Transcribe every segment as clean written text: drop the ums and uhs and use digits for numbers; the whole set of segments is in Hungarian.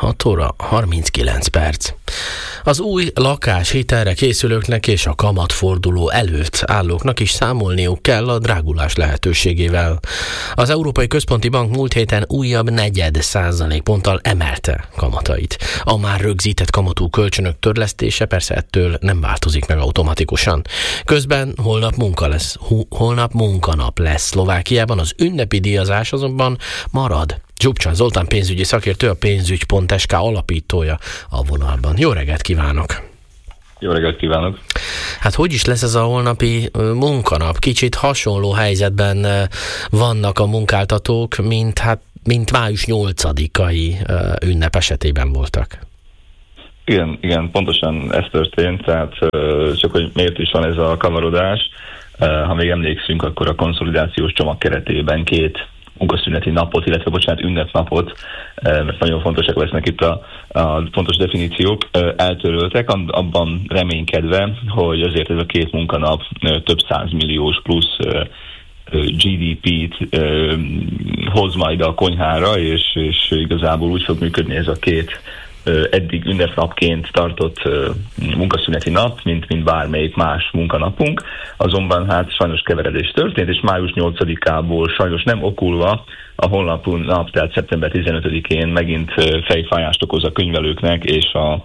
6 óra 39 perc. Az új lakáshitelre készülőknek és a kamatforduló előtt állóknak is számolniuk kell a drágulás lehetőségével. Az Európai Központi Bank múlt héten újabb 0,4%-ponttal emelte kamatait. A már rögzített kamatú kölcsönök törlesztése persze ettől nem változik meg automatikusan. Közben holnap munkanap lesz Szlovákiában, az ünnepi díjazás azonban marad. Zsupcsán Zoltán pénzügyi szakértő, a pénzügy.sk alapítója a vonalban. Jó reggelt kívánok! Jó reggelt kívánok! Hát hogy is lesz ez a holnapi munkanap? Kicsit hasonló helyzetben vannak a munkáltatók, mint május 8-ai ünnep esetében voltak. Igen, pontosan ez történt, tehát csak hogy miért is van ez a kavarodás. Ha még emlékszünk, akkor a konszolidációs csomag keretében 2 munkaszüneti napot, illetve ünnepnapot, mert nagyon fontosak lesznek itt a fontos definíciók, eltöröltek, abban reménykedve, hogy azért ez a 2 munkanap több 100 milliós plusz GDP-t hoz majd a konyhára, és igazából úgy fog működni ez a 2 eddig ünnepnapként tartott munkaszüneti nap, mint bármelyik más munkanapunk. Azonban hát sajnos keveredés történt, és május 8-ából sajnos nem okulva a holnapi nap, tehát szeptember 15-én megint fejfájást okoz a könyvelőknek és a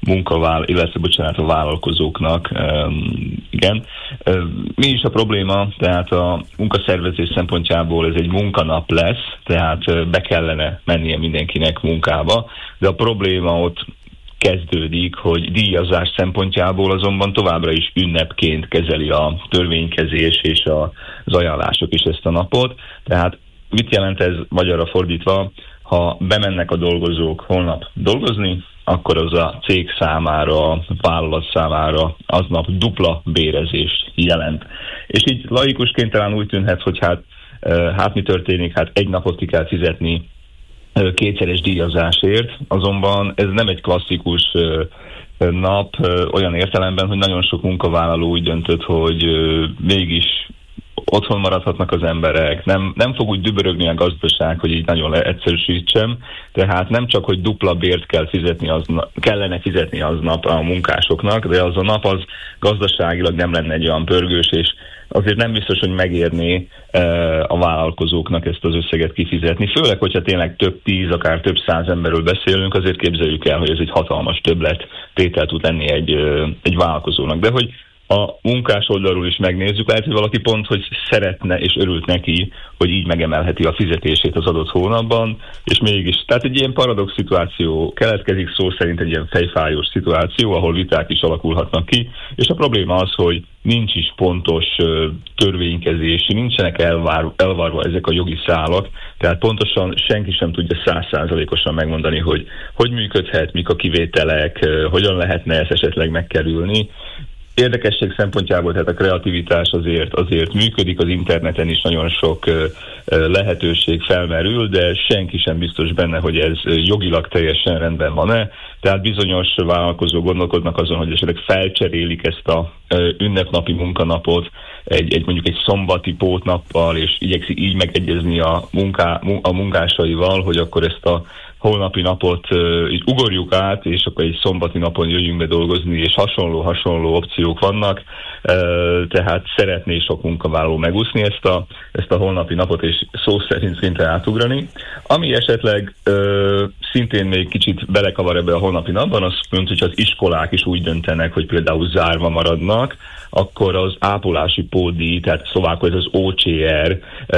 a vállalkozóknak. Igen. Mi is a probléma? Tehát a munkaszervezés szempontjából ez egy munkanap lesz, tehát be kellene mennie mindenkinek munkába, de a probléma ott kezdődik, hogy díjazás szempontjából azonban továbbra is ünnepként kezeli a törvénykezés és az ajánlások is ezt a napot. Tehát mit jelent ez magyarra fordítva? Ha bemennek a dolgozók holnap dolgozni, akkor az a cég számára, a vállalat számára aznap dupla bérezést jelent. És így laikusként talán úgy tűnhet, hogy hát mi történik, hát egy napot ki kell fizetni kétszeres díjazásért, azonban ez nem egy klasszikus nap olyan értelemben, hogy nagyon sok munkavállaló úgy döntött, hogy mégis otthon maradhatnak az emberek, nem fog úgy dübörögni a gazdaság, hogy így nagyon egyszerűsítsem, tehát nem csak, hogy dupla bért kellene fizetni aznap a munkásoknak, de az a nap az gazdaságilag nem lenne egy olyan pörgős, és azért nem biztos, hogy megérné a vállalkozóknak ezt az összeget kifizetni. Főleg, hogyha tényleg több 10, akár több 100 emberről beszélünk, azért képzeljük el, hogy ez egy hatalmas többlet tétel tud lenni egy vállalkozónak. De hogy a munkás oldalról is megnézzük, lehet, hogy valaki pont, hogy szeretne és örült neki, hogy így megemelheti a fizetését az adott hónapban, és mégis. Tehát egy ilyen paradox szituáció keletkezik, szó szerint egy ilyen fejfájós szituáció, ahol viták is alakulhatnak ki, és a probléma az, hogy nincs is pontos törvénykezés, nincsenek elvárva ezek a jogi szálak, tehát pontosan senki sem tudja 100%-osan megmondani, hogy működhet, mik a kivételek, hogyan lehetne ezt esetleg megkerülni. Érdekesség szempontjából, tehát a kreativitás azért működik, az interneten is nagyon sok lehetőség felmerül, de senki sem biztos benne, hogy ez jogilag teljesen rendben van-e. Tehát bizonyos vállalkozók gondolkodnak azon, hogy esetleg felcserélik ezt a ünnepnapi munkanapot mondjuk egy szombati pótnappal, és igyekszik így megegyezni a munkásaival, hogy akkor ezt a holnapi napot így ugorjuk át, és akkor egy szombati napon jöjjünk be dolgozni, és hasonló opciók vannak, tehát szeretné sok munkavállaló megúszni ezt a holnapi napot, és szó szerint szinte átugrani. Ami esetleg szintén még kicsit belekavar ebbe a holnapi napban, az mondjuk, hogy az iskolák is úgy döntenek, hogy például zárva maradnak, akkor az ápolási pótdíj, tehát szlovákul ez az OCR,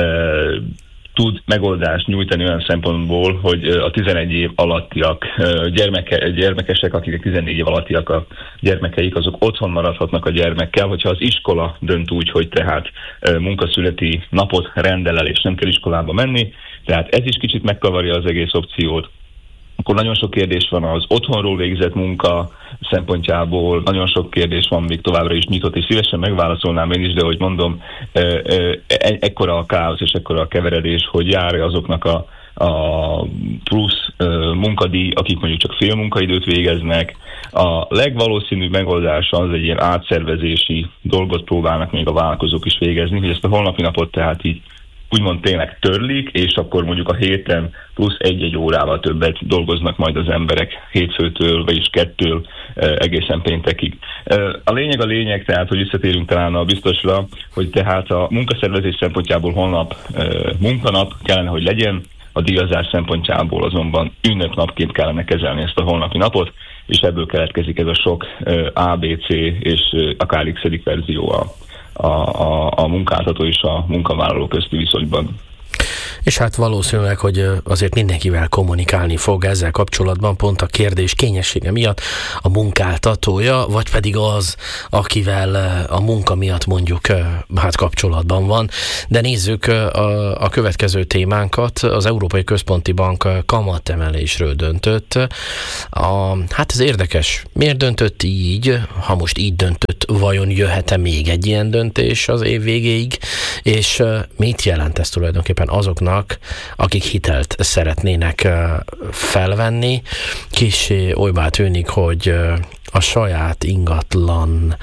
tud megoldást nyújtani olyan szempontból, hogy a 11 év alattiak gyermekesek, akik 14 év alattiak a gyermekeik, azok otthon maradhatnak a gyermekkel, hogyha az iskola dönt úgy, hogy tehát munkaszüneti napot rendel el, és nem kell iskolába menni. Tehát ez is kicsit megkavarja az egész opciót. Akkor nagyon sok kérdés van az otthonról végzett munka szempontjából, nagyon sok kérdés van még továbbra is nyitott, és szívesen megválaszolnám én is, de hogy mondom, ekkora a káosz és ekkora a keveredés, hogy jár azoknak a plusz munkadíj, akik mondjuk csak fél munkaidőt végeznek. A legvalószínűbb megoldás az egy ilyen átszervezési dolgot próbálnak még a vállalkozók is végezni, hogy ezt a holnapi napot tehát így úgymond tényleg törlik, és akkor mondjuk a héten plusz egy órával többet dolgoznak majd az emberek hétfőtől, vagyis kettől egészen péntekig. A lényeg, tehát, hogy visszatérünk talán a biztosra, hogy tehát a munkaszervezés szempontjából holnap munkanap kellene, hogy legyen, a díjazás szempontjából azonban ünnepnapként kellene kezelni ezt a holnapi napot, és ebből keletkezik ez a sok ABC és akár x-edik verzió a munkáltató és a munkavállaló közti viszonyban. És hát valószínűleg, hogy azért mindenkivel kommunikálni fog ezzel kapcsolatban, pont a kérdés kényessége miatt a munkáltatója, vagy pedig az, akivel a munka miatt mondjuk hát kapcsolatban van. De nézzük a következő témánkat. Az Európai Központi Bank kamatemelésről döntött. Hát ez érdekes. Miért döntött így? Ha most így döntött, vajon jöhet-e még egy ilyen döntés az év végéig? És mit jelent ez tulajdonképpen azoknak, akik hitelt szeretnének felvenni? Kissé olybá tűnik, hogy a saját ingatlanról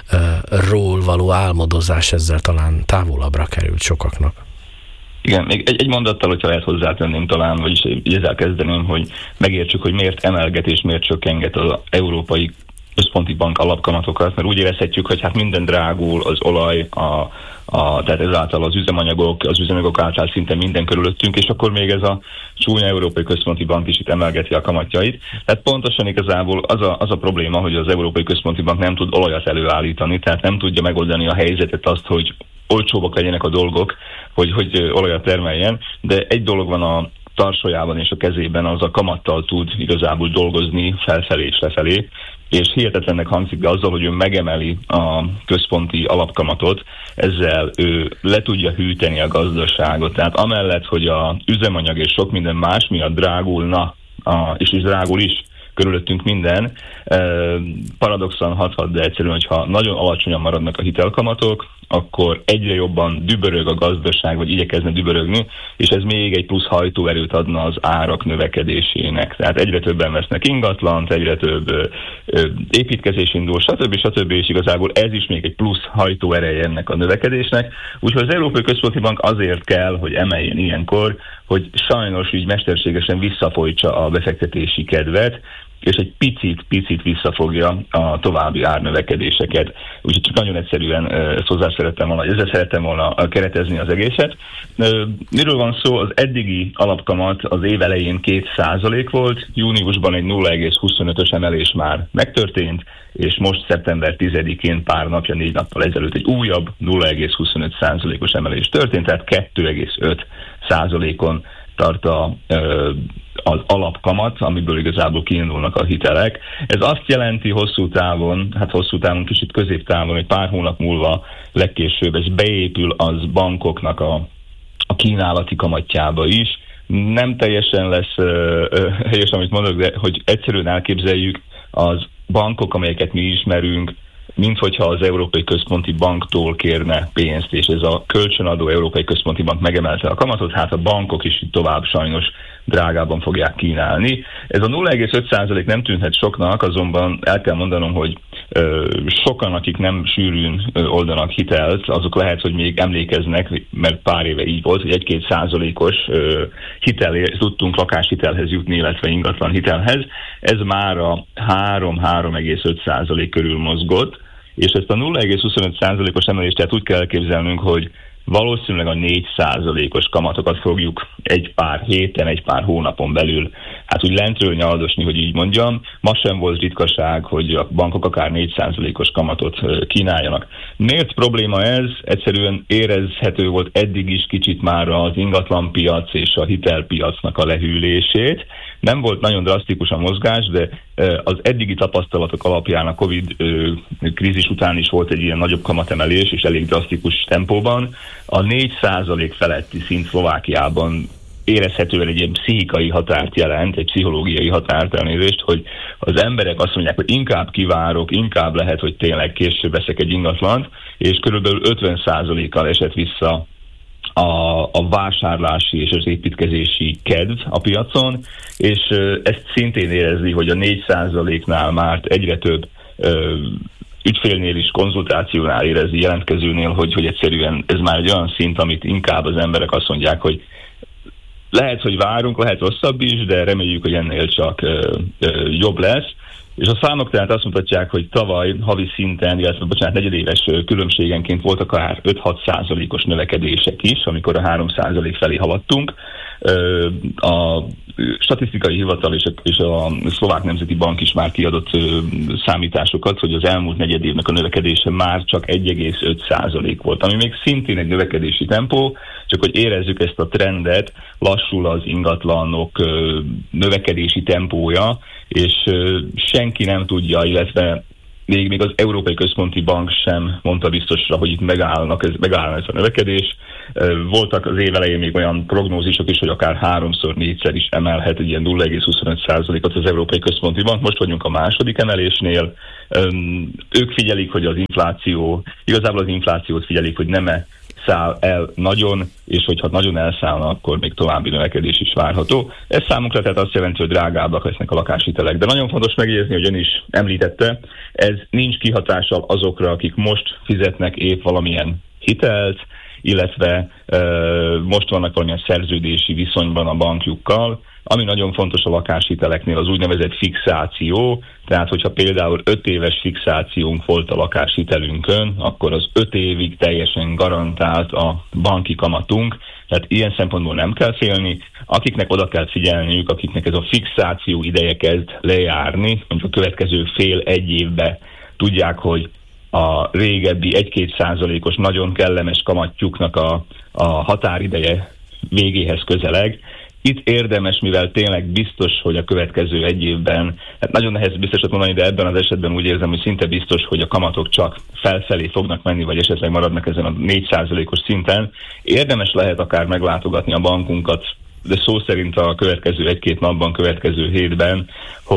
való álmodozás ezzel talán távolabbra került sokaknak. Igen, még egy mondattal, hogyha lehet hozzátenném talán, vagyis ezzel kezdeném, hogy megértsük, hogy miért emelget és miért csökkenget az Európai Központi Bank alapkamatokat, mert úgy érezhetjük, hogy hát minden drágul, az olaj, tehát ezáltal az üzemanyagok által szinte minden körülöttünk, és akkor még ez a csúnya Európai Központi Bank is itt emelgeti a kamatjait. Tehát pontosan igazából az a probléma, hogy az Európai Központi Bank nem tud olajat előállítani, tehát nem tudja megoldani a helyzetet azt, hogy olcsóbbak legyenek a dolgok, hogy olajat termeljen, de egy dolog van a tarsójában és a kezében, az a kamattal tud igazából dolgozni felfelé és lefelé, és hihetetlennek hangzik, de azzal, hogy ő megemeli a központi alapkamatot, ezzel ő le tudja hűteni a gazdaságot. Tehát amellett, hogy a üzemanyag és sok minden más miatt drágulna, és is drágul is körülöttünk minden, paradoxon hathat, de egyszerűen, hogyha nagyon alacsonyan maradnak a hitelkamatok, akkor egyre jobban dübörög a gazdaság, vagy igyekezne dübörögni, és ez még egy plusz hajtóerőt adna az árak növekedésének. Tehát egyre többen vesznek ingatlant, egyre több építkezés indul, stb. És igazából ez is még egy plusz hajtóereje ennek a növekedésnek. Úgyhogy az Európai Központi Bank azért kell, hogy emeljen ilyenkor, hogy sajnos így mesterségesen visszafolytsa a befektetési kedvet, és egy picit visszafogja a további árnövekedéseket. Úgyhogy csak nagyon egyszerűen ezzel szerettem volna keretezni az egészet. Miről van szó? Az eddigi alapkamat az év elején 2% volt, júniusban egy 0,25-ös emelés már megtörtént, és most szeptember 10-én pár napja, 4 nappal ezelőtt egy újabb 0,25%-os emelés történt, tehát 2,5%-on tart az alapkamat, amiből igazából kiindulnak a hitelek. Ez azt jelenti hosszú távon, kicsit középtávon, hogy pár hónap múlva legkésőbb ez beépül az bankoknak a kínálati kamatjába is. Nem teljesen lesz helyes, amit mondok, de hogy egyszerűen elképzeljük, az bankok, amelyeket mi ismerünk, minthogyha az Európai Központi Banktól kérne pénzt, és ez a kölcsönadó Európai Központi Bank megemelte a kamatot, hát a bankok is tovább sajnos drágában fogják kínálni. Ez a 0,5% nem tűnhet soknak, azonban el kell mondanom, hogy sokan, akik nem sűrűn oldanak hitelt, azok lehet, hogy még emlékeznek, mert pár éve így volt, hogy 1-2%-os tudtunk lakáshitelhez jutni, illetve ingatlan hitelhez. Ez már a 3-3,5% körül mozgott, és ezt a 0,25%-os emelést tehát úgy kell elképzelnünk, hogy valószínűleg a 4%-os kamatokat fogjuk egy pár héten, egy pár hónapon belül, hát úgy lentről nyaldosni, hogy így mondjam. Ma sem volt ritkaság, hogy a bankok akár 4%-os kamatot kínáljanak. Miért probléma ez? Egyszerűen érezhető volt eddig is kicsit már az ingatlanpiac és a hitelpiacnak a lehűlését. Nem volt nagyon drasztikus a mozgás, de az eddigi tapasztalatok alapján a Covid krízis után is volt egy ilyen nagyobb kamatemelés, és elég drasztikus tempóban. A 4% feletti szint Szlovákiában érezhetően egy ilyen pszichikai határt jelent, egy pszichológiai határt, elnézést, hogy az emberek azt mondják, hogy inkább kivárok, inkább lehet, hogy tényleg később veszek egy ingatlant, és körülbelül 50%-kal esett vissza a vásárlási és az építkezési kedv a piacon, és ezt szintén érezni, hogy a 4%-nál már egyre több ügyfélnél is, konzultációnál érezi, jelentkezőnél, hogy egyszerűen ez már egy olyan szint, amit inkább az emberek azt mondják, hogy lehet, hogy várunk, lehet rosszabb is, de reméljük, hogy ennél csak jobb lesz. És a számok tehát azt mutatják, hogy tavaly havi szinten, illetve negyedéves különbségenként voltak akár 5-6%-os növekedések is, amikor a 3% felé haladtunk. A statisztikai hivatal és a Szlovák Nemzeti Bank is már kiadott számításokat, hogy az elmúlt negyedévnek a növekedése már csak 1,5% volt, ami még szintén egy növekedési tempó, csak hogy érezzük ezt a trendet, lassul az ingatlanok növekedési tempója, és senki nem tudja, illetve még az Európai Központi Bank sem mondta biztosra, hogy itt megállna ez a növekedés. Voltak az év elején még olyan prognózisok is, hogy akár 3-4-szer is emelhet egy ilyen 0,25%-ot az Európai Központi Bank. Most vagyunk a második emelésnél. Ők figyelik, hogy az inflációt figyelik, hogy nem száll el nagyon, és hogyha nagyon elszállna, akkor még további növekedés is várható. Ez számunkra tehát azt jelenti, hogy drágábbak lesznek a lakáshitelek. De nagyon fontos megjegyezni, hogy ön is említette, ez nincs kihatással azokra, akik most fizetnek épp valamilyen hitelt, illetve most vannak valamilyen szerződési viszonyban a bankjukkal. Ami nagyon fontos a lakáshiteleknél, az úgynevezett fixáció, tehát hogyha például 5 éves fixációnk volt a lakáshitelünkön, akkor az 5 évig teljesen garantált a banki kamatunk, tehát ilyen szempontból nem kell félni. Akiknek oda kell figyelniük, akiknek ez a fixáció ideje kezd lejárni, mondjuk a következő fél-egy évben tudják, hogy a régebbi 1-2%-os nagyon kellemes kamatjuknak a határideje végéhez közeleg. Itt érdemes, mivel tényleg biztos, hogy a következő egy évben, hát nagyon nehéz biztosat mondani, de ebben az esetben úgy érzem, hogy szinte biztos, hogy a kamatok csak felfelé fognak menni, vagy esetleg maradnak ezen a 4%-os szinten. Érdemes lehet akár meglátogatni a bankunkat, de szó szerint a következő 1-2 napban, következő hétben,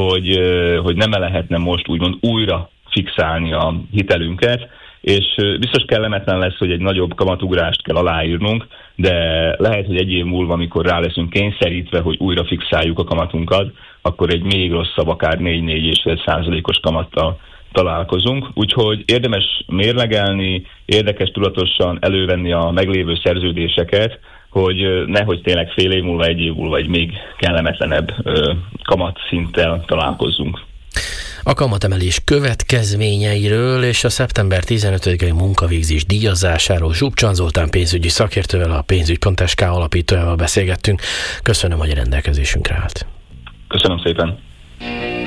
hogy nem lehetne most úgymond újra fixálni a hitelünket, és biztos kellemetlen lesz, hogy egy nagyobb kamatugrást kell aláírnunk, de lehet, hogy egy év múlva, amikor rá leszünk kényszerítve, hogy újra fixáljuk a kamatunkat, akkor egy még rosszabb, akár 4-4,5%-os kamattal találkozunk. Úgyhogy érdemes mérlegelni, érdekes tudatosan elővenni a meglévő szerződéseket, hogy nehogy tényleg fél év múlva, egy év múlva egy még kellemetlenebb kamatszinttel találkozzunk. A kamatemelés következményeiről és a szeptember 15-i munkavégzés díjazásáról Zsupcsan Zoltán pénzügyi szakértővel, a Pénzügy.sk alapítójával beszélgettünk. Köszönöm, hogy a rendelkezésünkre állt. Köszönöm szépen.